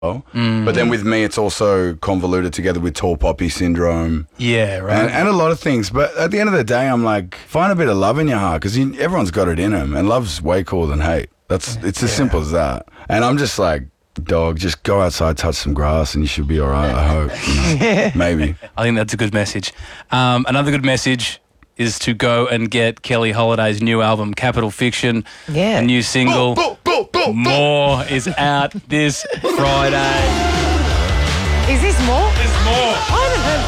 But then with me, it's also convoluted together with tall poppy syndrome. Yeah, right. And a lot of things. But at the end of the day, I'm like, find a bit of love in your heart because everyone's got it in them. And love's way cooler than hate. It's as simple as that. And I'm just like, dog, just go outside, touch some grass, and you should be all right, I hope. You know, maybe. I think that's a good message. Another good message is to go and get Kelly Holiday's new album, Capital Fiction. Yeah. A new single, More, is out this Friday. Is this more? There's more. I haven't heard.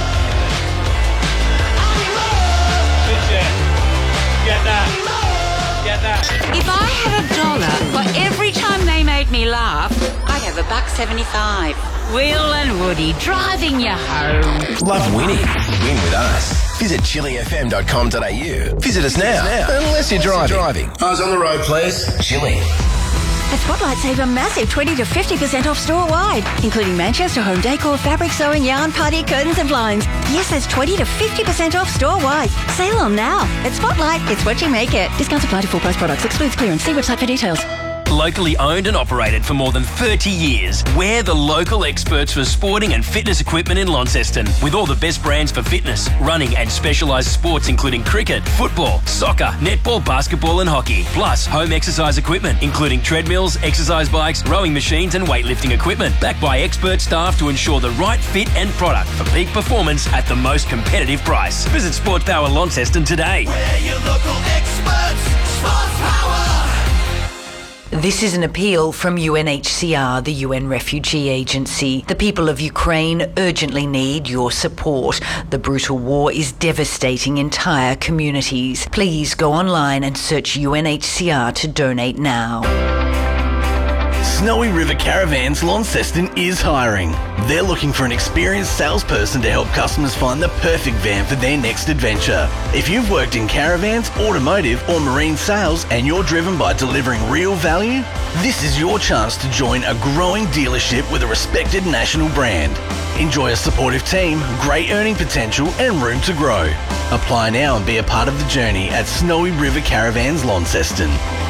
Get that. If I had $1 for every time they made me laugh, I'd have $1.75. Will and Woody driving you home. Love winning? Win with us. Visit chilifm.com.au. Visit us now. Unless you're driving. Eyes on the road, please. Chili. At Spotlight, save a massive 20 to 50% off store-wide, including Manchester home decor, fabric sewing, yarn, party, curtains and blinds. Yes, that's 20 to 50% off store-wide. Sale on now. At Spotlight, it's what you make it. Discounts apply to full-price products. Excludes clearance. See website for details. Locally owned and operated for more than 30 years. We're the local experts for sporting and fitness equipment in Launceston, with all the best brands for fitness, running and specialised sports including cricket, football, soccer, netball, basketball and hockey. Plus home exercise equipment including treadmills, exercise bikes, rowing machines and weightlifting equipment. Backed by expert staff to ensure the right fit and product for peak performance at the most competitive price. Visit Sports Power Launceston today. We're your local experts. Sports Power. This is an appeal from UNHCR, the UN Refugee Agency. The people of Ukraine urgently need your support. The brutal war is devastating entire communities. Please go online and search UNHCR to donate now. Snowy River Caravans Launceston is hiring. They're looking for an experienced salesperson to help customers find the perfect van for their next adventure. If you've worked in caravans, automotive or marine sales and you're driven by delivering real value, this is your chance to join a growing dealership with a respected national brand. Enjoy a supportive team, great earning potential and room to grow. Apply now and be a part of the journey at Snowy River Caravans Launceston.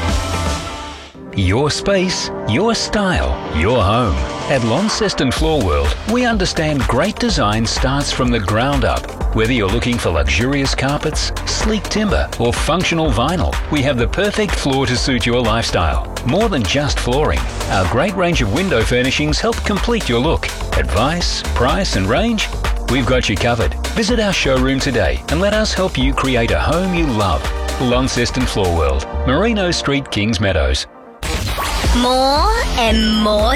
Your space, your style, your home. At Launceston Floor World, we understand great design starts from the ground up. Whether you're looking for luxurious carpets, sleek timber, or functional vinyl, we have the perfect floor to suit your lifestyle. More than just flooring, our great range of window furnishings help complete your look. Advice, price, and range? We've got you covered. Visit our showroom today and let us help you create a home you love. Launceston Floor World, Merino Street, Kings Meadows. More and more